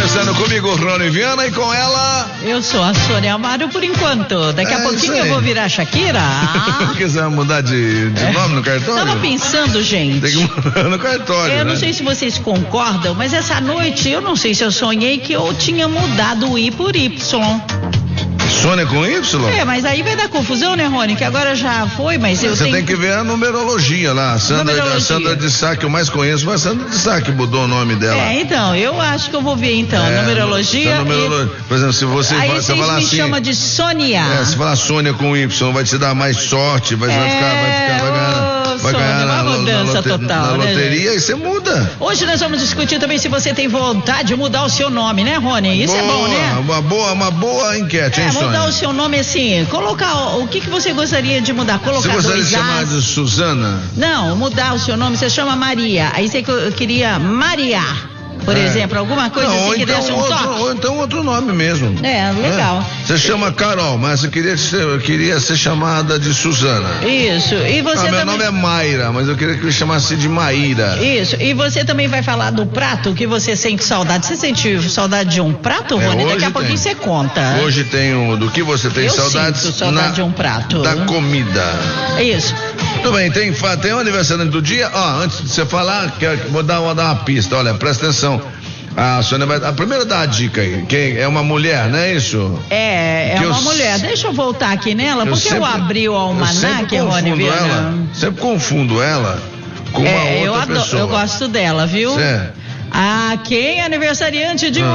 Conversando comigo, Rony Viana, e com ela... Eu sou a Sônia Amaro por enquanto. Daqui a pouquinho eu vou virar Shakira. Quiser mudar de nome no cartório? Tava pensando, gente. Tem que mudar no cartório, Eu né? não sei se vocês concordam, mas essa noite eu não sei se eu sonhei que eu tinha mudado o I por Y. Sônia com Y? É, mas aí vai dar confusão, né, Rony? Que agora já foi, mas eu Você tenho... tem que ver a numerologia lá. A Sandra de Sá, que eu mais conheço, foi a Sandra de Sá que mudou o nome dela. Então, eu acho que eu vou ver então. Numerologia. Por exemplo, se você aí você vocês falar me assim. chama de Sônia. Se falar Sônia com Y, vai te dar mais sorte, vai ganhar uma mudança total, na loteria, e você muda. Hoje nós vamos discutir também se você tem vontade de mudar o seu nome, né, Rony? Isso é bom, né? Uma boa enquete, hein, Sônia? Mudar o seu nome assim, colocar o que você gostaria de mudar? Colocar você gostaria de chamar de Suzana? Não, mudar o seu nome, você chama Maria. Aí você queria Mariar, por exemplo, alguma coisa assim que desse um toque. Ou então outro nome mesmo. Legal. Você chama Carol, mas eu queria ser chamada de Suzana. Isso. E você meu nome é Mayra, mas eu queria que me chamasse de Maíra. Isso. E você também vai falar do prato que você sente saudade. Você sente saudade de um prato, Rony? Daqui a pouquinho você conta. Hoje tem do que você tem saudade? Sinto saudade de um prato. Da comida. Isso. Tudo bem, tem um aniversário do dia. Antes de você falar, vou dar uma pista. Olha, presta atenção. A Sônia vai. Primeiro dá a dica aí. Quem é uma mulher, não é isso? É uma mulher. Deixa eu voltar aqui nela, porque eu abri o almanaque, Rony Viana. Sempre confundo ela com uma outra pessoa. Eu gosto dela, viu? Certo. Quem é aniversariante de